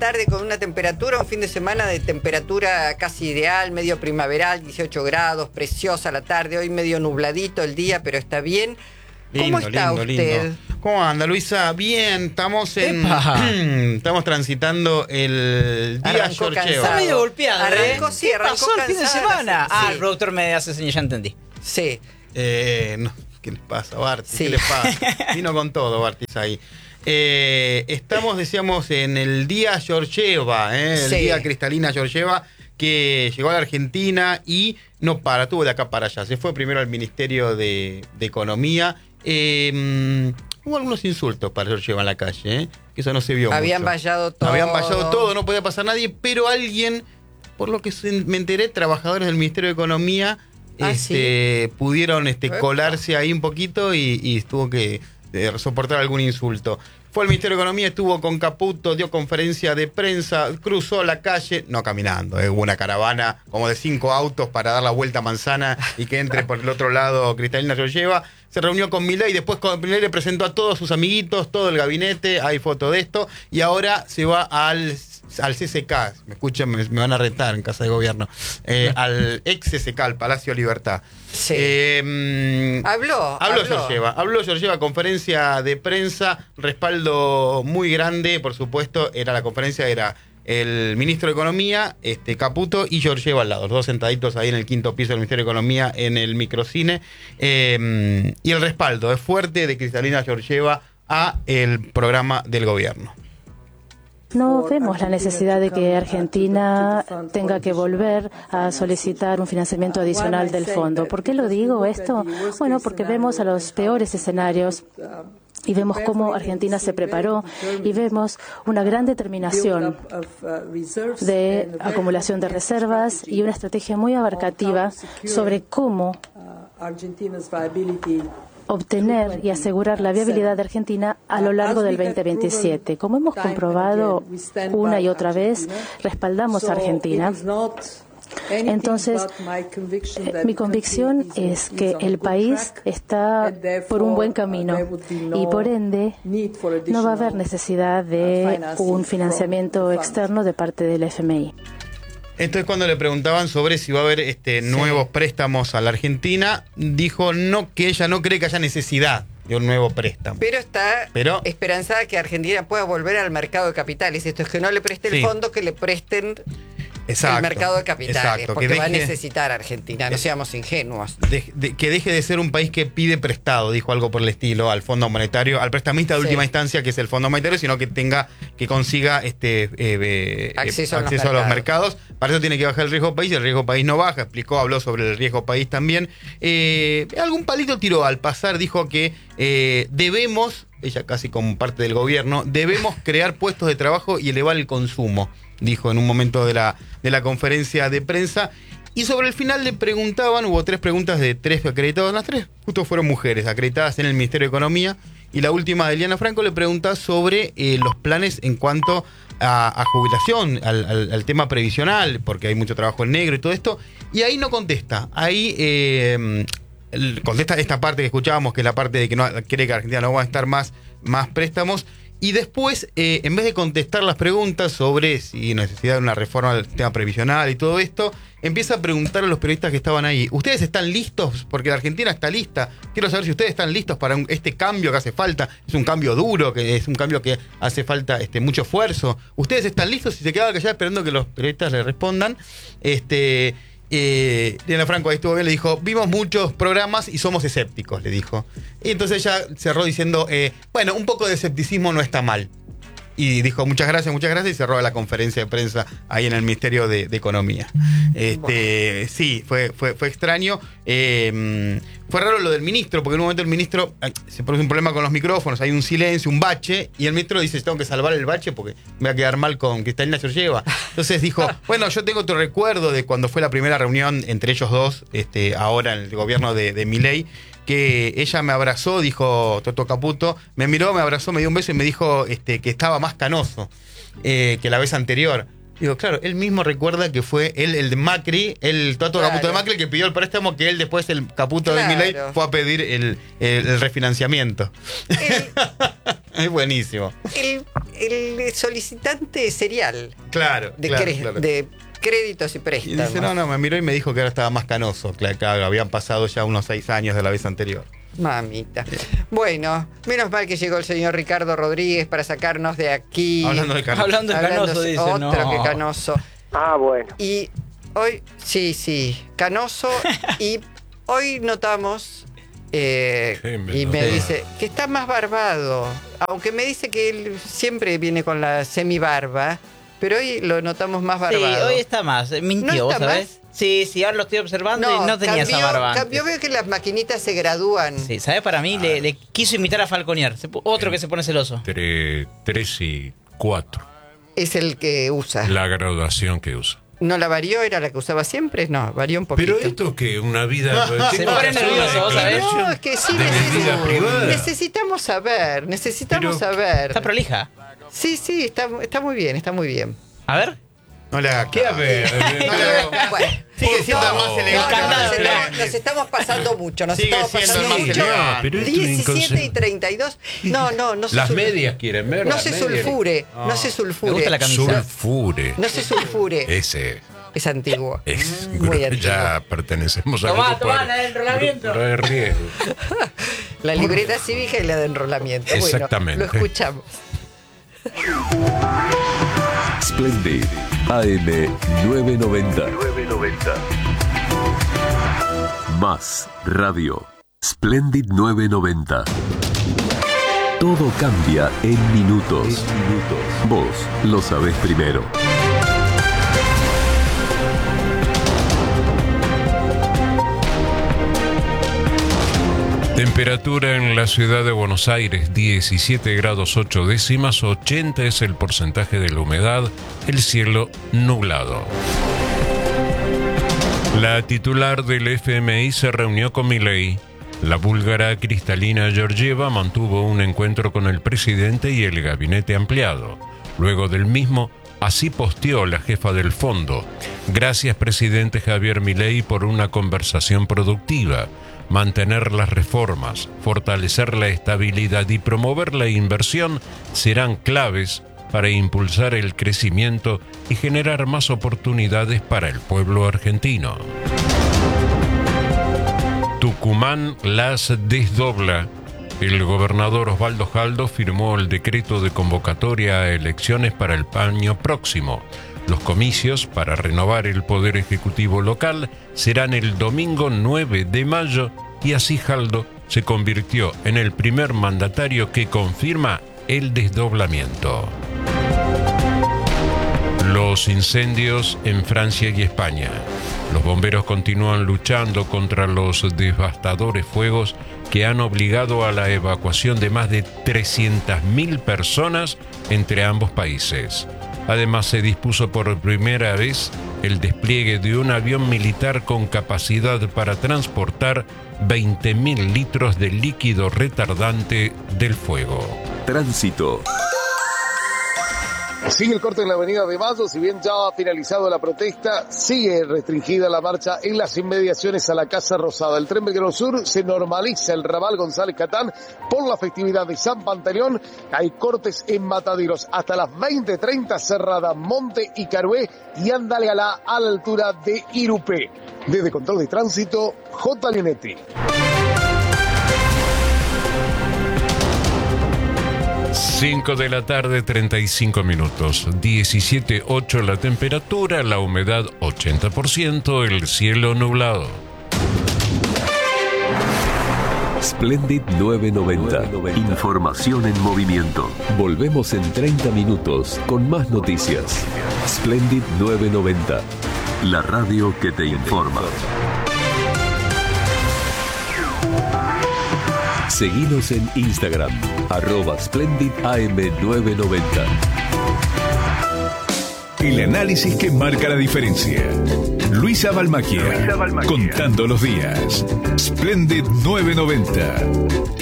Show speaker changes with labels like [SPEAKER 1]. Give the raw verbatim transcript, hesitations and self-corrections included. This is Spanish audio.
[SPEAKER 1] tarde con una temperatura, un fin de semana de temperatura casi ideal, medio primaveral, dieciocho grados, preciosa la tarde, hoy medio nubladito el día, pero está bien. ¿Cómo
[SPEAKER 2] Lindo,
[SPEAKER 1] está
[SPEAKER 2] lindo,
[SPEAKER 1] usted?
[SPEAKER 2] lindo. ¿Cómo anda, Luisa? Bien, estamos en estamos transitando el día
[SPEAKER 1] Arrancó
[SPEAKER 2] Yorcheva.
[SPEAKER 1] cansado.
[SPEAKER 3] Está medio golpeada,
[SPEAKER 1] Arrancó,
[SPEAKER 3] ¿eh?
[SPEAKER 1] sí,
[SPEAKER 3] ¿Qué
[SPEAKER 1] arrancó
[SPEAKER 3] pasó el fin de
[SPEAKER 1] cansada,
[SPEAKER 3] semana?
[SPEAKER 1] sí.
[SPEAKER 3] Ah, el productor me hace señas, ya entendí.
[SPEAKER 1] Sí.
[SPEAKER 2] Eh, no, ¿qué les pasa, Bartis?
[SPEAKER 1] Sí.
[SPEAKER 2] ¿Qué les pasa? Vino con todo, Bartis, ahí. Eh, estamos, decíamos, en el día Yorcheva, ¿eh? el
[SPEAKER 1] Sí.
[SPEAKER 2] día Cristalina Yorcheva, que llegó a la Argentina y no para, tuvo de acá para allá. Se fue primero al Ministerio de, de Economía. Eh, hubo algunos insultos para Yorcheva en la calle, ¿eh? Que eso no se vio
[SPEAKER 1] Habían
[SPEAKER 2] mucho.
[SPEAKER 1] vallado todo.
[SPEAKER 2] Habían vallado todo, no podía pasar nadie, pero alguien, por lo que se- me enteré, trabajadores del Ministerio de Economía
[SPEAKER 1] Ah,
[SPEAKER 2] este, pudieron este,
[SPEAKER 1] Epa.
[SPEAKER 2] colarse ahí un poquito y, y tuvo que eh, soportar algún insulto. Fue al Ministerio de Economía, estuvo con Caputo, dio conferencia de prensa, cruzó la calle, no caminando, eh, hubo una caravana como de cinco autos para dar la vuelta a manzana y que entre por el otro lado Cristalina Yorcheva. Se reunió con Milei, después con Milei le presentó a todos sus amiguitos, todo el gabinete, hay foto de esto, y ahora se va al, al C C K, me escuchan, me, me van a retar en Casa de Gobierno, eh, al ex C C K, al Palacio Libertad.
[SPEAKER 1] Sí.
[SPEAKER 2] Eh,
[SPEAKER 1] Habló,
[SPEAKER 2] Habló
[SPEAKER 1] habló.
[SPEAKER 2] Yorcheva, habló Yorcheva, conferencia de prensa, respaldo muy grande, por supuesto, era la conferencia, era el ministro de Economía, este Caputo y Yorcheva al lado, los dos sentaditos ahí en el quinto piso del Ministerio de Economía en el microcine, eh, y el respaldo es fuerte de Cristalina Yorcheva a el programa del gobierno.
[SPEAKER 4] No vemos la necesidad de que Argentina tenga que volver a solicitar un financiamiento adicional del fondo. ¿Por qué lo digo esto? Bueno, porque vemos a los peores escenarios y vemos cómo Argentina se preparó y vemos una gran determinación de acumulación de reservas y una estrategia muy abarcativa sobre cómo obtener y asegurar la viabilidad de Argentina a lo largo del veinte veintisiete. Como hemos comprobado una y otra vez, respaldamos a Argentina. Entonces, eh, mi convicción es que el país está por un buen camino y, por ende, no va a haber necesidad de un financiamiento externo de parte del F M I.
[SPEAKER 2] Entonces, cuando le preguntaban sobre si va a haber este, nuevos préstamos a la Argentina, dijo no, que ella no cree que haya necesidad de un nuevo préstamo.
[SPEAKER 1] Pero está
[SPEAKER 2] Pero-
[SPEAKER 1] esperanzada que Argentina pueda volver al mercado de capitales. Esto es que no le preste el
[SPEAKER 2] Sí.
[SPEAKER 1] fondo, que le presten
[SPEAKER 2] Exacto,
[SPEAKER 1] el mercado de capitales.
[SPEAKER 2] exacto,
[SPEAKER 1] porque
[SPEAKER 2] que
[SPEAKER 1] va a
[SPEAKER 2] deje-
[SPEAKER 1] necesitar Argentina, no seamos ingenuos.
[SPEAKER 2] De- de- que deje de ser un país que pide prestado, dijo algo por el estilo, al Fondo Monetario, al prestamista de
[SPEAKER 1] Sí.
[SPEAKER 2] última instancia, que es el Fondo Monetario, sino que tenga, que consiga este eh, eh,
[SPEAKER 1] Acceso
[SPEAKER 2] eh,
[SPEAKER 1] a los
[SPEAKER 2] acceso a los
[SPEAKER 1] mercados.
[SPEAKER 2] mercados. Para eso tiene que bajar el riesgo país, y el riesgo país no baja, explicó, habló sobre el riesgo país también. Eh, algún palito tiró al pasar, dijo que eh, debemos, ella casi como parte del gobierno, debemos crear puestos de trabajo y elevar el consumo, dijo en un momento de la, de la conferencia de prensa. Y sobre el final le preguntaban, hubo tres preguntas de tres acreditados, las tres justo fueron mujeres acreditadas en el Ministerio de Economía, y la última de Eliana Franco le pregunta sobre eh, los planes en cuanto a, a jubilación, al, al- al tema previsional, porque hay mucho trabajo en negro y todo esto, y ahí no contesta, ahí eh, el- contesta esta parte que escuchábamos, que es la parte de que no quiere que Argentina no va a estar más, más préstamos. Y después, eh, en vez de contestar las preguntas sobre si necesidad de una reforma del tema previsional y todo esto, empieza a preguntar a los periodistas que estaban ahí: ¿ustedes están listos? Porque la Argentina está lista. Quiero saber si ustedes están listos para un- este cambio que hace falta. Es un cambio duro, que es un cambio que hace falta este, mucho esfuerzo. ¿Ustedes están listos? Y se quedaba callada esperando que los periodistas le respondan. Este... Eh, Eliana Franco ahí estuvo bien, le dijo: vimos muchos programas y somos escépticos, le dijo. Y entonces ella cerró diciendo, eh, bueno, un poco de escepticismo no está mal. Y dijo muchas gracias, muchas gracias, y cerró la conferencia de prensa ahí en el Ministerio de, de Economía. Este, sí, fue, fue, fue extraño. Eh, fue raro lo del ministro, porque en un momento el ministro, eh, se produce un problema con los micrófonos, hay un silencio, un bache, y el ministro dice: tengo que salvar el bache porque me voy a quedar mal con Cristalina Yorcheva. Entonces dijo: bueno, yo tengo otro recuerdo de cuando fue la primera reunión entre ellos dos, este, ahora en el gobierno de, de Milei, que ella me abrazó, dijo Toto Caputo, me miró, me abrazó, me dio un beso y me dijo este, que estaba más canoso eh, que la vez anterior. Digo, claro, él mismo recuerda que fue él, el de Macri, el Toto
[SPEAKER 1] Claro.
[SPEAKER 2] Caputo de Macri, el que pidió el préstamo, que él después, el Caputo
[SPEAKER 1] Claro.
[SPEAKER 2] de Milei, fue a pedir el, el, el refinanciamiento.
[SPEAKER 1] El,
[SPEAKER 2] Es buenísimo.
[SPEAKER 1] El, el solicitante serial
[SPEAKER 2] Claro,
[SPEAKER 1] de,
[SPEAKER 2] claro,
[SPEAKER 1] cre-
[SPEAKER 2] claro.
[SPEAKER 1] de créditos y
[SPEAKER 2] Y
[SPEAKER 1] préstamos.
[SPEAKER 2] dice, no, no, me miró y me dijo que ahora estaba más canoso. Claro, claro, habían pasado ya unos seis años de la vez anterior.
[SPEAKER 1] Mamita. Bueno, menos mal que llegó el señor Ricardo Rodríguez para sacarnos de aquí.
[SPEAKER 2] Hablando de canoso.
[SPEAKER 3] Hablando de
[SPEAKER 1] Hablando-
[SPEAKER 3] Canoso, dice,
[SPEAKER 1] otro
[SPEAKER 3] no.
[SPEAKER 1] que Canoso.
[SPEAKER 5] Ah, bueno.
[SPEAKER 1] Y hoy, sí, sí, Canoso. Y hoy notamos, eh,
[SPEAKER 6] Qué me
[SPEAKER 1] y me
[SPEAKER 6] notaba.
[SPEAKER 1] dice que está más barbado. Aunque me dice que él siempre viene con la semibarba, pero hoy lo notamos más
[SPEAKER 3] Sí,
[SPEAKER 1] barbado.
[SPEAKER 3] hoy está más. eh, Mintió,
[SPEAKER 1] ¿No
[SPEAKER 3] ¿vos
[SPEAKER 1] está
[SPEAKER 3] sabés? Sí, sí, ahora lo estoy observando y no tenía
[SPEAKER 1] cambió,
[SPEAKER 3] esa barba antes.
[SPEAKER 1] cambió, veo que las maquinitas se gradúan.
[SPEAKER 3] Sí, ¿sabés? Para mí le, le quiso imitar a Falconear. Se pu- Otro que se pone celoso.
[SPEAKER 6] Entre tres y cuatro.
[SPEAKER 1] Es el que usa.
[SPEAKER 6] La graduación que usa.
[SPEAKER 1] ¿No la varió? ¿Era la que usaba siempre? No, varió un poquito.
[SPEAKER 6] Pero esto que una vida...
[SPEAKER 3] Se
[SPEAKER 6] tengo
[SPEAKER 3] pone
[SPEAKER 6] que hacer una
[SPEAKER 3] nervioso, ¿vos sabés?
[SPEAKER 6] declaración
[SPEAKER 1] No, es que sí,
[SPEAKER 6] de mi
[SPEAKER 1] necesito-
[SPEAKER 6] vida privada.
[SPEAKER 1] necesitamos saber, necesitamos
[SPEAKER 6] Pero-
[SPEAKER 1] saber.
[SPEAKER 3] Está prolija.
[SPEAKER 1] Sí, sí, está, está muy bien, está muy bien.
[SPEAKER 3] A ver.
[SPEAKER 2] No le haga
[SPEAKER 6] ¿Qué a ver?
[SPEAKER 2] No le haga-
[SPEAKER 1] Bueno,
[SPEAKER 2] Sigue siendo
[SPEAKER 1] no,
[SPEAKER 2] más
[SPEAKER 1] no,
[SPEAKER 2] elegante.
[SPEAKER 1] no, nos,
[SPEAKER 3] Candado,
[SPEAKER 1] estamos, nos estamos pasando mucho, nos
[SPEAKER 2] Sigue
[SPEAKER 1] estamos
[SPEAKER 2] siendo
[SPEAKER 1] pasando
[SPEAKER 2] más
[SPEAKER 1] mucho.
[SPEAKER 2] elegante.
[SPEAKER 6] Pero esto es
[SPEAKER 1] diecisiete y
[SPEAKER 6] inconcebible.
[SPEAKER 1] treinta y dos. No, no, no se
[SPEAKER 6] Las
[SPEAKER 1] sul-
[SPEAKER 6] medias quieren ver.
[SPEAKER 1] No
[SPEAKER 6] las
[SPEAKER 1] se
[SPEAKER 6] medias.
[SPEAKER 1] sulfure, no se sulfure.
[SPEAKER 3] Me gusta la camisa.
[SPEAKER 6] Sulfure.
[SPEAKER 1] No se sulfure.
[SPEAKER 6] Ese
[SPEAKER 1] Es antiguo.
[SPEAKER 6] es.
[SPEAKER 1] Muy
[SPEAKER 6] gru-
[SPEAKER 1] antiguo.
[SPEAKER 6] Ya pertenecemos a
[SPEAKER 3] Tomá,
[SPEAKER 6] grupo
[SPEAKER 3] tomá,
[SPEAKER 6] de-
[SPEAKER 3] la de enrolamiento.
[SPEAKER 6] grupo de riesgo.
[SPEAKER 1] La libreta cívica y la de enrolamiento.
[SPEAKER 6] Exactamente.
[SPEAKER 1] Bueno, lo escuchamos.
[SPEAKER 7] Splendid A M nueve noventa. Más radio. Splendid nueve noventa. Todo cambia en minutos. Vos lo sabés primero.
[SPEAKER 6] Temperatura en la ciudad de Buenos Aires, diecisiete grados ocho décimas, ochenta es el porcentaje de la humedad, el cielo nublado. La titular del F M I se reunió con Milei. La búlgara Kristalina Georgieva mantuvo un encuentro con el presidente y el gabinete ampliado. Luego del mismo, así posteó la jefa del fondo. Gracias, presidente Javier Milei, por una conversación productiva. Mantener las reformas, fortalecer la estabilidad y promover la inversión serán claves para impulsar el crecimiento y generar más oportunidades para el pueblo argentino. Tucumán las desdobla. El gobernador Osvaldo Jaldo firmó el decreto de convocatoria a elecciones para el año próximo. Los comicios para renovar el Poder Ejecutivo local serán el domingo nueve de mayo y así Jaldo se convirtió en el primer mandatario que confirma el desdoblamiento. Los incendios en Francia y España. Los bomberos continúan luchando contra los devastadores fuegos que han obligado a la evacuación de más de trescientas mil personas entre ambos países. Además, se dispuso por primera vez el despliegue de un avión militar con capacidad para transportar veinte mil litros de líquido retardante del fuego.
[SPEAKER 7] Tránsito.
[SPEAKER 8] Sigue el corte en la avenida de Mayo, si bien ya ha finalizado la protesta, sigue restringida la marcha en las inmediaciones a la Casa Rosada. El Tren Belgrano Sur se normaliza el ramal González Catán por la festividad de San Pantaleón. Hay cortes en Mataderos hasta las veinte treinta, cerrada Monte y Carué y Andalealá a la altura de Irupé. Desde Control de Tránsito, J. Linetti.
[SPEAKER 6] cinco de la tarde, treinta y cinco minutos. diecisiete punto ocho la temperatura, la humedad ochenta por ciento, el cielo nublado.
[SPEAKER 7] Splendid nueve noventa. Información en movimiento. Volvemos en treinta minutos con más noticias. Splendid nueve noventa. La radio que te informa. Seguinos en Instagram, arroba Splendid A M nueve noventa.
[SPEAKER 9] El análisis que marca la diferencia. Luisa Balmacchia, contando los días. Splendid nueve noventa.